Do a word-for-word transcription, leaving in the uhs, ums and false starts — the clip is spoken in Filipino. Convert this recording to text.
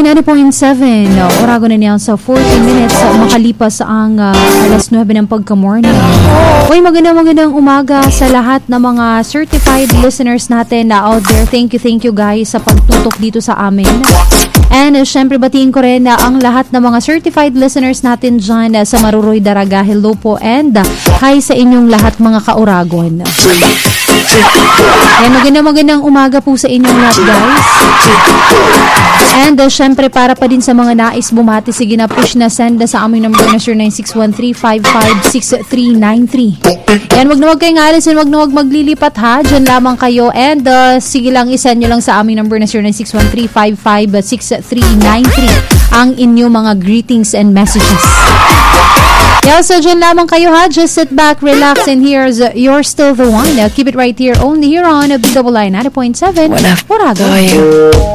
ninety point seven. Orago na niya sa fourteen minutes makalipas ang uh, alas nuwebe ng pagka-morning. Uy, magandang magandang umaga sa lahat ng mga certified listeners natin na out there. Thank you, thank you guys sa pagtutok dito sa amin. And uh, syempre batiin ko rin na uh, ang lahat ng mga certified listeners natin dyan uh, sa Maruroy Daraga. Hello po and uh, hi sa inyong lahat mga ka-Oragon. Yan, magandang magandang umaga po sa inyong lahat guys. And uh, syempre para pa din sa mga nais bumati, sige na push na send na sa aming number na zero nine six one three five five six three nine three. Yan, wag na wag kayong alisin, wag na wag maglilipat ha, dyan lamang kayo. And uh, sige lang, isend nyo lang sa aming number na zero nine six one three five five six three nine three ang inyong mga greetings and messages. Yeah, so dyan lamang kayo ha. Just sit back, relax, and here's uh, You're Still the One. Uh, keep it right here, only here on B I I ninety point seven. Orago.